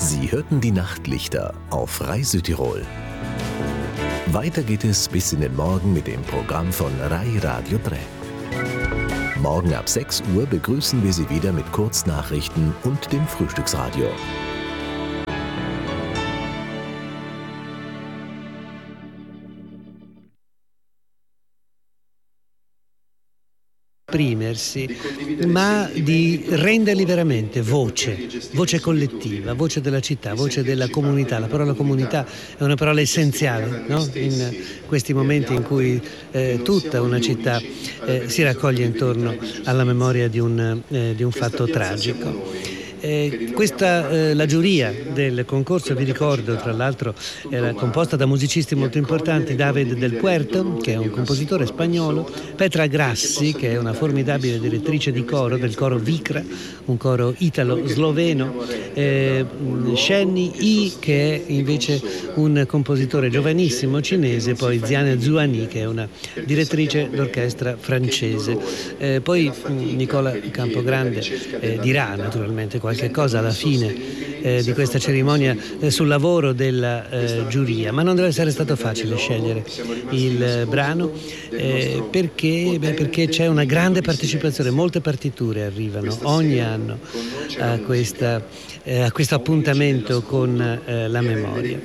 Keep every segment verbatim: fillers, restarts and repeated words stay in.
Sie hörten die Nachtlichter auf Rai Südtirol. Weiter geht es bis in den Morgen mit dem Programm von Rai Radio drei. Morgen ab sechs Uhr begrüßen wir Sie wieder mit Kurznachrichten und dem Frühstücksradio. Esprimersi, ma di renderli veramente voce, voce collettiva, voce della città, voce della comunità. La parola comunità è una parola essenziale, no? In questi momenti in cui eh, tutta una città eh, si raccoglie intorno alla memoria di un, eh, di un fatto tragico. Eh, questa, eh, la giuria del concorso, vi ricordo, tra l'altro era composta da musicisti molto importanti: David del Puerto, che è un compositore spagnolo, Petra Grassi, che è una formidabile direttrice di coro, del coro Vicra, un coro italo-sloveno, eh, Shenny Yi, che è invece un compositore giovanissimo cinese, poi Ziana Zhuani, che è una direttrice d'orchestra francese. Eh, poi Nicola Campogrande eh, dirà naturalmente qualche cosa alla fine eh, di questa cerimonia eh, sul lavoro della eh, giuria, ma non deve essere stato facile scegliere il eh, brano eh, perché, beh, perché c'è una grande partecipazione, molte partiture arrivano ogni anno a, questa, eh, a questo appuntamento con eh, la memoria.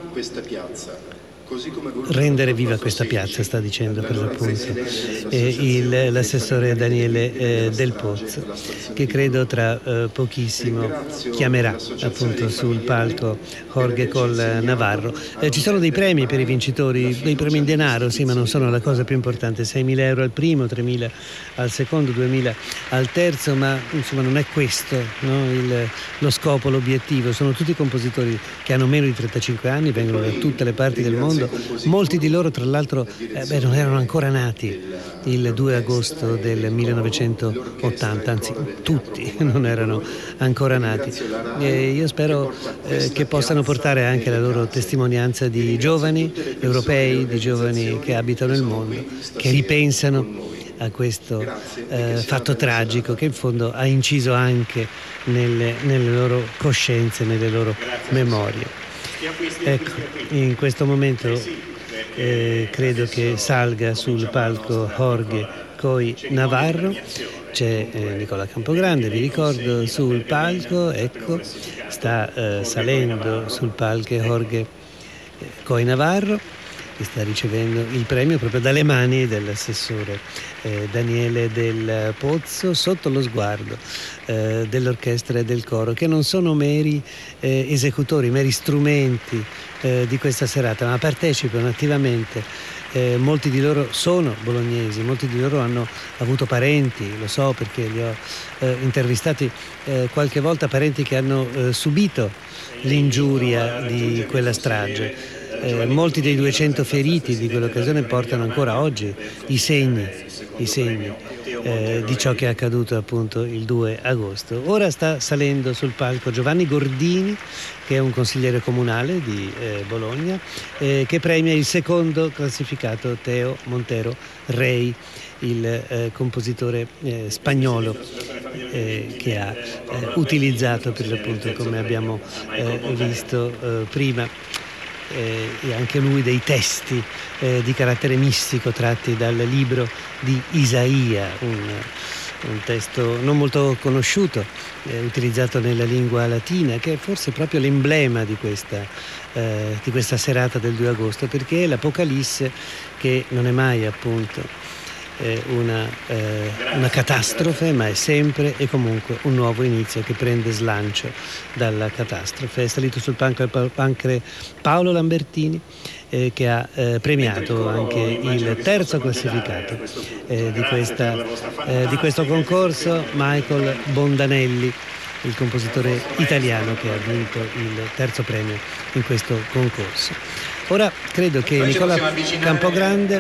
Rendere viva questa piazza, sta dicendo per l'appunto eh, il, l'assessore Daniele eh, Del Pozzo, che credo tra eh, pochissimo chiamerà appunto sul palco Jorge Col Navarro. Eh, ci sono dei premi per i vincitori, dei premi in denaro, sì, ma non sono la cosa più importante: seimila euro al primo, tremila al secondo, duemila al terzo, ma insomma non è questo, no? il, lo scopo, l'obiettivo. Sono tutti compositori che hanno meno di trentacinque anni, vengono da tutte le parti del mondo. Molti di loro tra l'altro eh, beh, non erano ancora nati il due agosto del millenovecentottanta, anzi tutti non erano ancora nati. E io spero eh, che possano portare anche la loro testimonianza di giovani europei, di giovani che abitano il mondo, che ripensano a questo eh, fatto tragico che in fondo ha inciso anche nelle, nelle loro coscienze, nelle loro memorie. Ecco, in questo momento eh, credo che salga sul palco Jorge Coy Navarro. C'è eh, Nicola Campogrande, vi ricordo, sul palco, ecco, sta eh, salendo sul palco Jorge Coy Navarro, che sta ricevendo il premio proprio dalle mani dell'assessore eh, Daniele Del Pozzo, sotto lo sguardo eh, dell'orchestra e del coro, che non sono meri eh, esecutori, meri strumenti eh, di questa serata, ma partecipano attivamente. Eh, molti di loro sono bolognesi, molti di loro hanno avuto parenti, lo so perché li ho eh, intervistati eh, qualche volta, parenti che hanno eh, subito l'ingiuria di quella strage. Eh, molti dei duecento feriti di quell'occasione portano ancora oggi i segni, i segni eh, di ciò che è accaduto appunto il due agosto. Ora sta salendo sul palco Giovanni Gordini, che è un consigliere comunale di eh, Bologna, eh, che premia il secondo classificato Teo Montero Rey, il eh, compositore eh, spagnolo eh, che ha eh, utilizzato per l'appunto, come abbiamo eh, visto eh, prima, Eh, e anche lui dei testi eh, di carattere mistico tratti dal libro di Isaia, un, un testo non molto conosciuto, eh, utilizzato nella lingua latina, che è forse proprio l'emblema di questa, eh, di questa serata del due agosto, perché è l'Apocalisse, che non è mai appunto eh, una, eh, una catastrofe, ma è sempre e comunque un nuovo inizio che prende slancio dalla catastrofe. È salito sul palco Paolo Lambertini, eh, che ha eh, premiato anche il terzo classificato eh, di, questa, eh, di questo concorso, Michael Bondanelli, il compositore italiano che ha vinto il terzo premio in questo concorso. Ora credo che Nicola Campogrande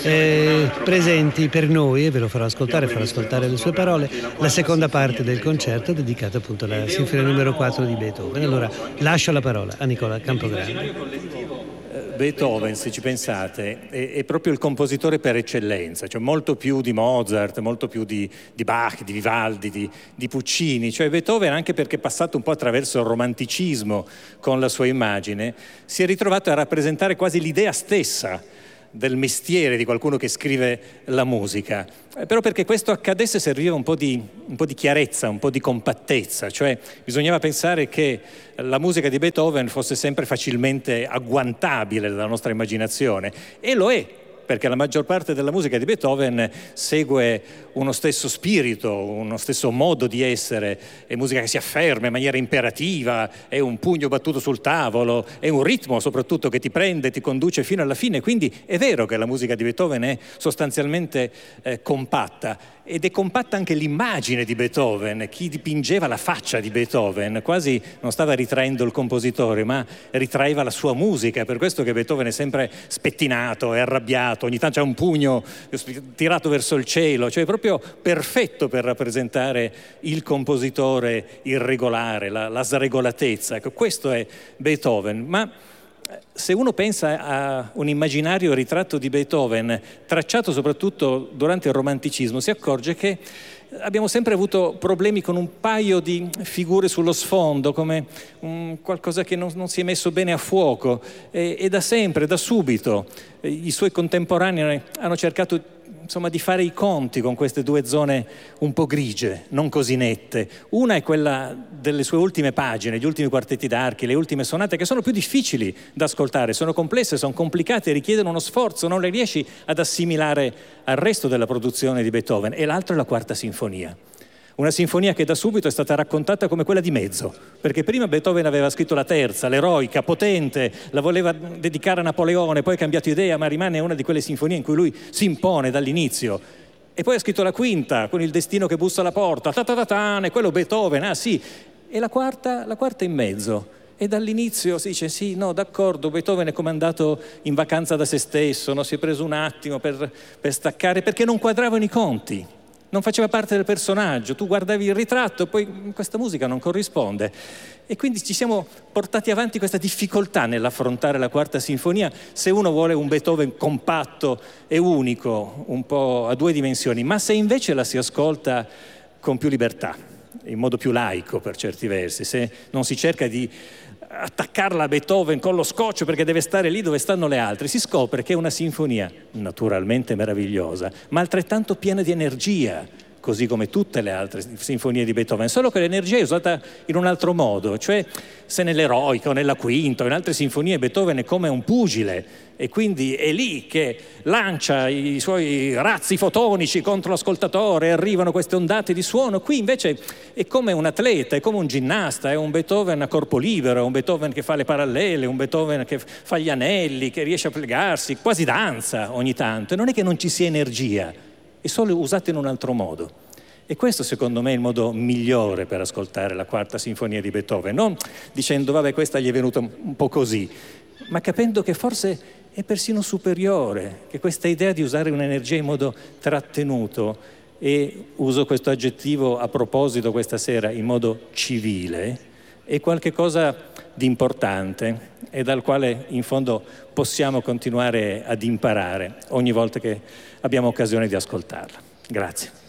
eh, presenti per noi, e ve lo farò ascoltare, farò ascoltare le sue parole, la seconda parte del concerto dedicata appunto alla sinfonia numero quattro di Beethoven. Allora lascio la parola a Nicola Campogrande. Beethoven, se ci pensate, è, è proprio il compositore per eccellenza, cioè molto più di Mozart, molto più di, di Bach, di Vivaldi, di, di Puccini. Cioè Beethoven, anche perché è passato un po' attraverso il romanticismo con la sua immagine, si è ritrovato a rappresentare quasi l'idea stessa del mestiere di qualcuno che scrive la musica. Eh, però perché questo accadesse serviva un po' di, un po' di chiarezza, un po' di compattezza, cioè bisognava pensare che la musica di Beethoven fosse sempre facilmente agguantabile dalla nostra immaginazione, e lo è, perché la maggior parte della musica di Beethoven segue uno stesso spirito, uno stesso modo di essere, è musica che si afferma in maniera imperativa, è un pugno battuto sul tavolo, è un ritmo soprattutto che ti prende, ti conduce fino alla fine. Quindi è vero che la musica di Beethoven è sostanzialmente eh, compatta, ed è compatta anche l'immagine di Beethoven. Chi dipingeva la faccia di Beethoven quasi non stava ritraendo il compositore, ma ritraeva la sua musica. Per questo che Beethoven è sempre spettinato, è arrabbiato, ogni tanto c'è un pugno tirato verso il cielo, cioè è proprio perfetto per rappresentare il compositore irregolare, la, la sregolatezza. Ecco, questo è Beethoven. Ma se uno pensa a un immaginario ritratto di Beethoven, tracciato soprattutto durante il romanticismo, si accorge che abbiamo sempre avuto problemi con un paio di figure sullo sfondo, come um, qualcosa che non, non si è messo bene a fuoco, e, e da sempre, da subito, i suoi contemporanei hanno cercato insomma di fare i conti con queste due zone un po' grigie, non così nette. Una è quella delle sue ultime pagine, gli ultimi quartetti d'archi, le ultime sonate, che sono più difficili da ascoltare, sono complesse, sono complicate, richiedono uno sforzo, non le riesci ad assimilare al resto della produzione di Beethoven. E l'altro è la quarta sinfonia. Una sinfonia che da subito è stata raccontata come quella di mezzo, perché prima Beethoven aveva scritto la terza, l'eroica, potente, la voleva dedicare a Napoleone, poi ha cambiato idea, ma rimane una di quelle sinfonie in cui lui si impone dall'inizio. E poi ha scritto la quinta, con il destino che bussa alla porta, ta ta ta ta, e quello Beethoven, ah sì, e la quarta, la quarta in mezzo. E dall'inizio si dice sì, no, d'accordo, Beethoven è come andato in vacanza da se stesso, no? Si è preso un attimo per, per staccare, perché non quadravano i conti. Non faceva parte del personaggio, tu guardavi il ritratto e poi questa musica non corrisponde. E quindi ci siamo portati avanti questa difficoltà nell'affrontare la quarta sinfonia, se uno vuole un Beethoven compatto e unico, un po' a due dimensioni, ma se invece la si ascolta con più libertà, in modo più laico per certi versi, se non si cerca di attaccarla a Beethoven con lo scotch perché deve stare lì dove stanno le altre, si scopre che è una sinfonia naturalmente meravigliosa, ma altrettanto piena di energia, così come tutte le altre sinfonie di Beethoven, solo che l'energia è usata in un altro modo, cioè se nell'eroica o nella quinta o in altre sinfonie Beethoven è come un pugile, e quindi è lì che lancia i suoi razzi fotonici contro l'ascoltatore e arrivano queste ondate di suono. Qui invece è come un atleta, è come un ginnasta, è un Beethoven a corpo libero, è un Beethoven che fa le parallele, un Beethoven che fa gli anelli, che riesce a piegarsi, quasi danza ogni tanto. E non è che non ci sia energia, è solo usata in un altro modo. E questo secondo me è il modo migliore per ascoltare la quarta sinfonia di Beethoven, non dicendo vabbè questa gli è venuta un po' così, ma capendo che forse è persino superiore, che questa idea di usare un'energia in modo trattenuto, e uso questo aggettivo a proposito questa sera, in modo civile, è qualcosa di importante e dal quale in fondo possiamo continuare ad imparare ogni volta che abbiamo occasione di ascoltarla. Grazie.